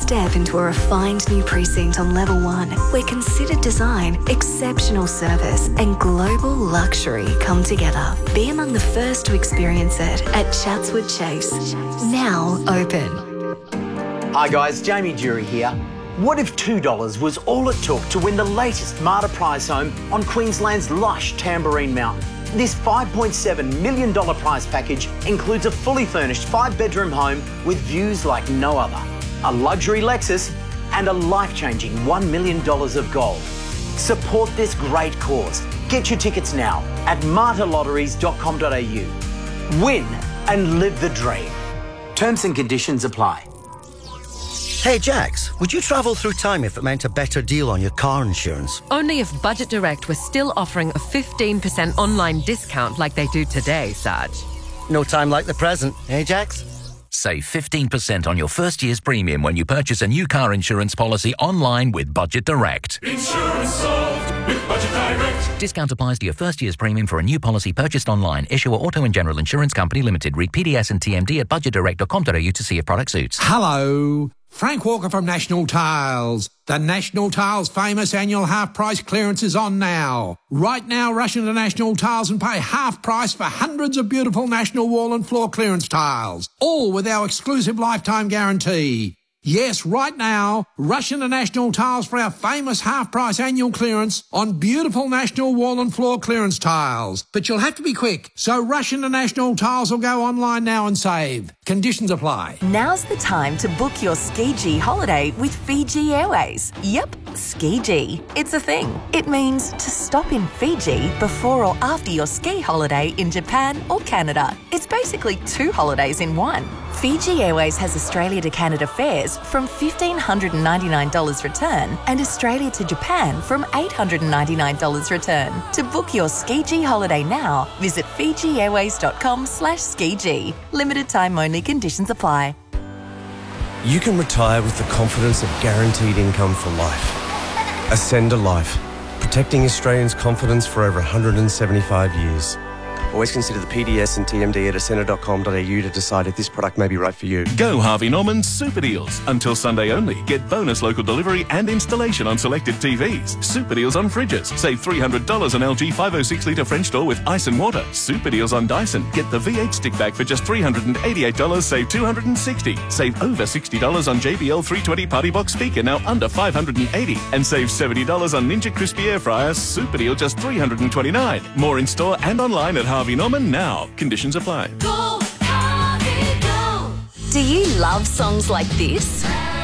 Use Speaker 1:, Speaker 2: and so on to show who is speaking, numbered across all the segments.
Speaker 1: Step into a refined new precinct on level 1, where considered design, exceptional service, and global luxury come together. Be among the first to experience it at Chatswood Chase. Now open.
Speaker 2: Hi guys, Jamie Dury here. What if $2 was all it took to win the latest Marta prize home on Queensland's lush Tamborine Mountain? This $5.7 million prize package includes a fully furnished 5-bedroom home with views like no other, a luxury Lexus, and a life-changing $1 million of gold. Support this great cause. Get your tickets now at martalotteries.com.au. Win and live the dream. Terms and conditions apply.
Speaker 3: Hey Jax, would you travel through time if it meant a better deal on your car insurance?
Speaker 4: Only if Budget Direct was still offering a 15% online discount like they do today, Saj.
Speaker 3: No time like the present, eh Jax?
Speaker 5: Save 15% on your first year's premium when you purchase a new car insurance policy online with Budget Direct.
Speaker 6: Insurance solved with Budget Direct.
Speaker 5: Discount applies to your first year's premium for a new policy purchased online. Issuer Auto and General Insurance Company Limited. Read PDS and TMD at budgetdirect.com.au to see if product suits.
Speaker 7: Hello. Frank Walker from National Tiles. The National Tiles famous annual half-price clearance is on now. Right now, rush into National Tiles and pay half price for hundreds of beautiful National wall and floor clearance tiles, all with our exclusive lifetime guarantee. Yes, right now, rush into National Tiles for our famous half-price annual clearance on beautiful National wall and floor clearance tiles. But you'll have to be quick, so rush into National Tiles or go online now and save. Conditions apply.
Speaker 8: Now's the time to book your Skiji holiday with Fiji Airways. Yep, Skiji. It's a thing. It means to stop in Fiji before or after your ski holiday in Japan or Canada. It's basically 2 holidays in one. Fiji Airways has Australia to Canada fares from $1,599 return and Australia to Japan from $899 return. To book your Skiji holiday now, visit fijiairways.com/skiji. Limited time only, conditions apply.
Speaker 9: You can retire with the confidence of guaranteed income for life. Ascender Life, protecting Australians' confidence for over 175 years. Always consider the PDS and TMD at ascender.com.au to decide if this product may be right for you.
Speaker 6: Go Harvey Norman's Super Deals. Until Sunday only. Get bonus local delivery and installation on selected TVs. Super Deals on fridges. Save $300 on LG 506-litre French door with ice and water. Super Deals on Dyson. Get the V8 stick bag for just $388. Save $260. Save over $60 on JBL 320 Party Box speaker, now under $580. And save $70 on Ninja Crispy Air Fryer. Super Deal just $329. More in store and online at Harvey Norman now. Conditions apply.
Speaker 1: Go, Harvey, go! Do you love songs like this?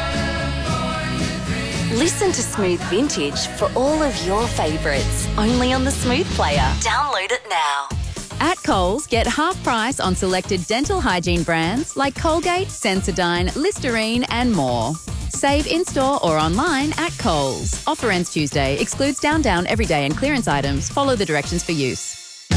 Speaker 1: Listen to Smooth Vintage for all of your favourites. Only on the Smooth Player. Download it now.
Speaker 10: At Coles, get half price on selected dental hygiene brands like Colgate, Sensodyne, Listerine and more. Save in-store or online at Coles. Offer ends Tuesday. Excludes Down Everyday and clearance items. Follow the directions for use.